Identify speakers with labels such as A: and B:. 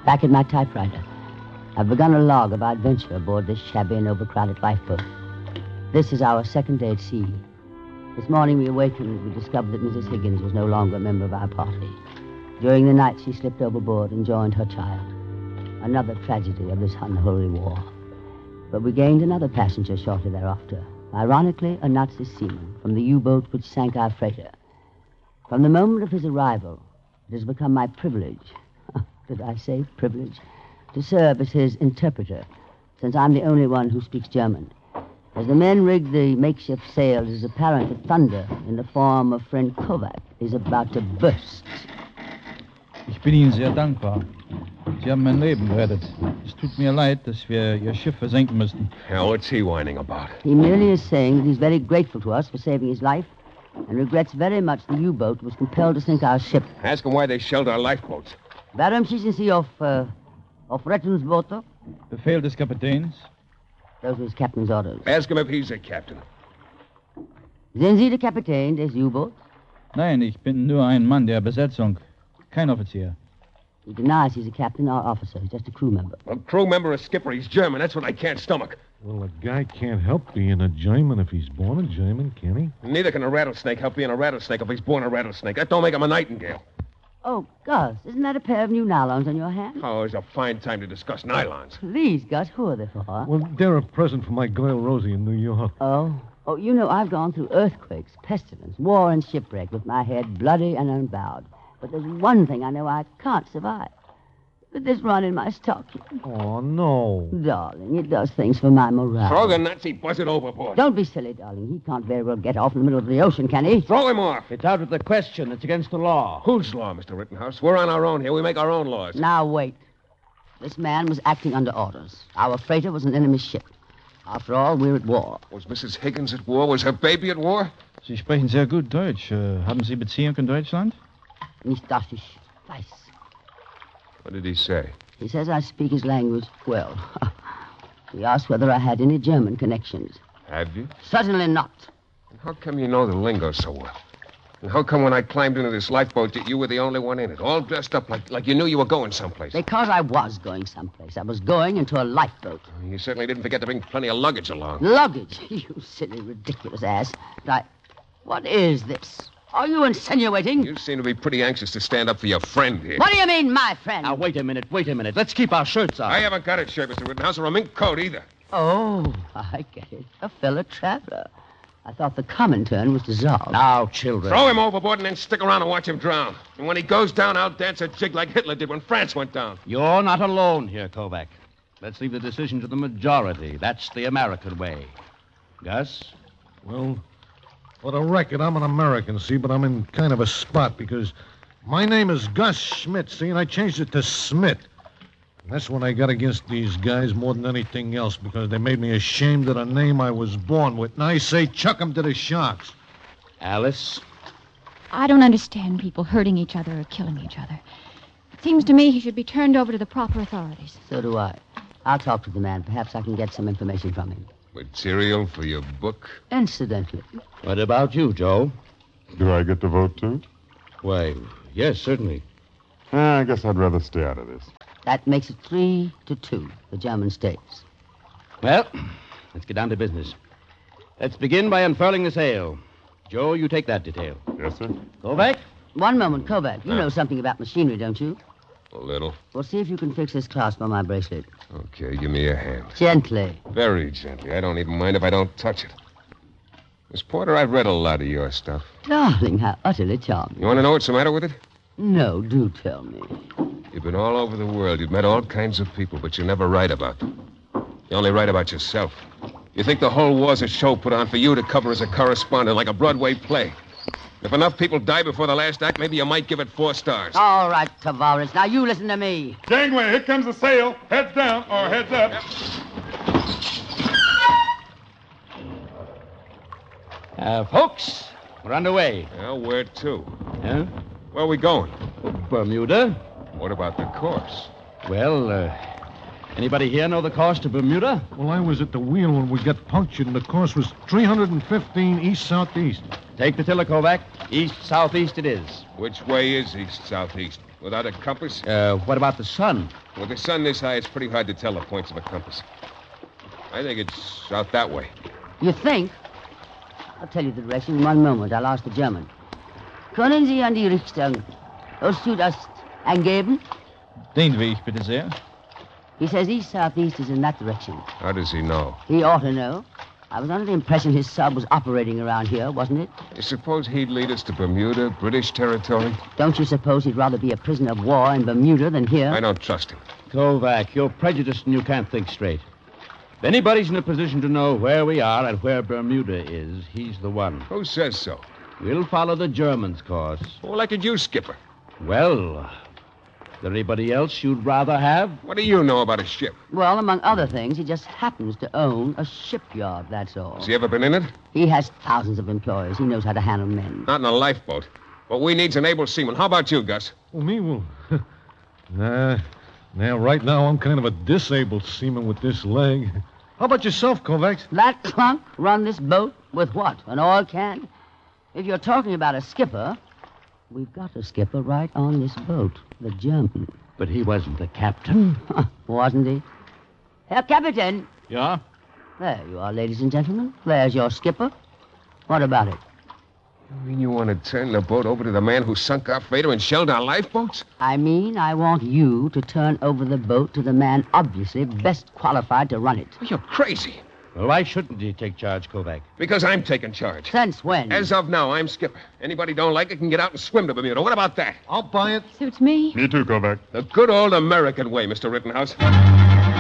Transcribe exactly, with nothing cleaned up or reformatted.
A: back at my typewriter. I've begun a log of our adventure aboard this shabby and overcrowded lifeboat. This is our second day at sea. This morning we awakened and we discovered that Missus Higgins was no longer a member of our party. During the night, she slipped overboard and joined her child. Another tragedy of this unholy war. But we gained another passenger shortly thereafter. Ironically, a Nazi seaman from the U-boat which sank our freighter. From the moment of his arrival, it has become my privilege, did I say privilege, to serve as his interpreter, since I'm the only one who speaks German. As the men rig the makeshift sails, it is apparent that thunder, in the form of friend Kovac, is about to burst.
B: Ich bin Ihnen sehr dankbar. Sie haben mein Leben gerettet. Es tut mir leid, dass wir Ihr Schiff versenken mussten.
C: Now, what's he whining about?
A: He merely is saying that he's very grateful to us for saving his life and regrets very much the U-boat was compelled to sink our ship.
C: Ask him why they shelled our lifeboats.
A: Warum schießen Sie auf, uh, auf Rettungsboote?
B: Befehl des Kapitäns.
A: Those were his captain's orders.
C: Ask him if he's a captain.
A: Sind Sie der Kapitän des U-Boats?
B: Nein, ich bin nur ein Mann der Besetzung. Kein Offizier.
A: He denies he's a captain or officer. He's just a crew member.
C: A crew member, a skipper. He's German. That's what I can't stomach.
D: Well, a guy can't help being a German if he's born a German, can he?
C: Neither can a rattlesnake help being a rattlesnake if he's born a rattlesnake. That don't make him a nightingale.
A: Oh, Gus, isn't that a pair of new nylons on your hand?
C: Oh, it's a fine time to discuss nylons.
A: Please, Gus, who are they for?
D: Well, they're a present for my girl Rosie in New York.
A: Oh? Oh, you know, I've gone through earthquakes, pestilence, war, and shipwreck with my head bloody and unbowed. But there's one thing I know I can't survive. With this run in my stocking.
D: Oh, no.
A: Darling, it does things for my morale.
C: Throw the Nazi buzzard overboard.
A: Don't be silly, darling. He can't very well get off in the middle of the ocean, can he?
C: Throw him off.
E: It's out of the question. It's against the law.
C: Whose law, Mister Rittenhouse? We're on our own here. We make our own laws.
A: Now, wait. This man was acting under orders. Our freighter was an enemy ship. After all, we're at war.
C: Was Missus Higgins at war? Was her baby at war?
B: Sie sprechen sehr gut Deutsch. Uh, haben Sie Beziehung in Deutschland?
A: Nicht, dass ich weiß.
C: What did he say?
A: He says I speak his language well. He asked whether I had any German connections.
C: Have you?
A: Certainly not.
C: And how come you know the lingo so well? And how come when I climbed into this lifeboat that you were the only one in it, all dressed up like, like you knew you were going someplace?
A: Because I was going someplace. I was going into a lifeboat.
C: You certainly didn't forget to bring plenty of luggage along.
A: Luggage? You silly, ridiculous ass. I... What is this? Are you insinuating?
C: You seem to be pretty anxious to stand up for your friend here.
A: What do you mean, my friend?
E: Now, wait a minute, wait a minute. Let's keep our shirts on.
C: I haven't got a shirt, Mister Rittenhouse, or a mink coat either.
A: Oh, I get it. A fellow traveler. I thought the Comintern was dissolved.
E: Now, children.
C: Throw him overboard and then stick around and watch him drown. And when he goes down, I'll dance a jig like Hitler did when France went down.
E: You're not alone here, Kovac. Let's leave the decision to the majority. That's the American way. Gus?
D: Well, for the record, I'm an American, see, but I'm in kind of a spot because my name is Gus Schmidt, see, and I changed it to Smith. And that's when I got against these guys more than anything else because they made me ashamed of the name I was born with. And I say chuck them to the sharks.
E: Alice?
F: I don't understand people hurting each other or killing each other. It seems to me he should be turned over to the proper authorities.
A: So do I. I'll talk to the man. Perhaps I can get some information from him.
C: Material for your book?
A: Incidentally.
E: What about you, Joe?
G: Do I get to vote, too?
E: Why, yes, certainly.
G: Uh, I guess I'd rather stay out of this.
A: That makes it three to two, the German states.
E: Well, let's get down to business. Let's begin by unfurling the sail. Joe, you take that detail.
G: Yes, sir.
E: Kovac?
A: One moment, Kovac. You know something about machinery, don't you?
C: A little.
A: Well, see if you can fix this clasp on my bracelet.
C: Okay, give me a hand.
A: Gently.
C: Very gently. I don't even mind if I don't touch it. Miss Porter, I've read a lot of your stuff.
A: Darling, how utterly charming.
C: You want to know what's the matter with it?
A: No, do tell me.
C: You've been all over the world. You've met all kinds of people, but you never write about them. You only write about yourself. You think the whole war's a show put on for you to cover as a correspondent, like a Broadway play. If enough people die before the last act, maybe you might give it four stars.
A: All right, Tavares. Now you listen to me.
G: Gangway, here comes the sail. Heads down or heads up.
E: Uh, folks, we're underway.
C: Well, where to?
E: Huh?
C: Where are we going?
E: Bermuda.
C: What about the course?
E: Well, uh, anybody here know the course to Bermuda?
D: Well, I was at the wheel when we got punctured, and the course was three hundred fifteen east-southeast.
E: Take the tiller, Kovac. East-southeast it is.
C: Which way is east-southeast? Without a compass?
E: Uh, what about the sun?
C: With the sun this high, it's pretty hard to tell the points of a compass. I think it's out that way.
A: You think? I'll tell you the direction in one moment. I'll ask the German. Können Sie an die Richtung Ost-Südost angeben?
B: Den Weg, bitte sehr.
A: He says east-southeast is in that direction.
C: How does he know?
A: He ought to know. I was under the impression his sub was operating around here, wasn't it?
C: You suppose he'd lead us to Bermuda, British territory?
A: Don't you suppose he'd rather be a prisoner of war in Bermuda than here?
C: I don't trust him.
E: Kovac, you're prejudiced and you can't think straight. If anybody's in a position to know where we are and where Bermuda is, he's the one.
C: Who says so?
E: We'll follow the Germans' course.
C: Well, like you, Skipper.
E: Well, is there anybody else you'd rather have?
C: What do you know about a ship?
A: Well, among other things, he just happens to own a shipyard, that's all.
C: Has he ever been in it?
A: He has thousands of employees. He knows how to handle men.
C: Not in a lifeboat. What we need's an able seaman. How about you, Gus?
D: Well, me, well... nah. Now, right now, I'm kind of a disabled seaman with this leg. How about yourself, Kovacs?
A: That clunk run this boat with what? An oil can? If you're talking about a skipper, we've got a skipper right on this boat, the German.
E: But he wasn't the captain.
A: Wasn't he? Herr Captain.
B: Ja?
A: There you are, ladies and gentlemen. There's your skipper. What about it?
C: You mean you want to turn the boat over to the man who sunk our freighter and shelled our lifeboats?
A: I mean, I want you to turn over the boat to the man obviously best qualified to run it.
C: Well, you're crazy.
E: Well, why shouldn't he take charge, Kovac?
C: Because I'm taking charge.
A: Since when?
C: As of now, I'm skipper. Anybody don't like it can get out and swim to Bermuda. What about that?
D: I'll buy it.
F: Suits me.
G: Me too, Kovac.
C: The good old American way, Mister Rittenhouse.